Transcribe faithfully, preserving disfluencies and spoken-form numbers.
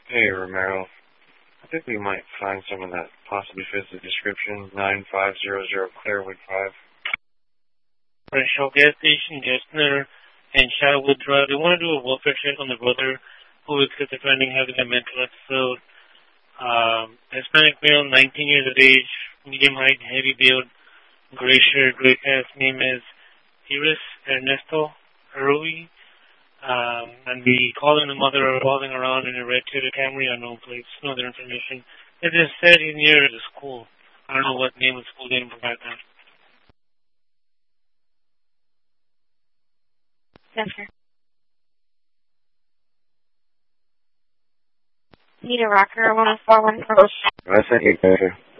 Hey, Romero. I think we might find someone that possibly fits the description. nine five zero zero Clairwood Drive. Right, Shell gas station, Gessner, and Shadwood Drive. They want to do a welfare check on the brother who is schizophrenic, having a mental episode. Um, Hispanic male, nineteen years of age, medium height, heavy build, gray shirt, gray pants. Name is Iris Ernesto Rui. Um, and the calling the mother are revolving around in a red Toyota Camry, unknown plates, no other information. It just said he's near the school. I don't know what name of the school, they didn't provide that. Yes, sir. Need a rocker, one oh four one four. I sent you, Doctor.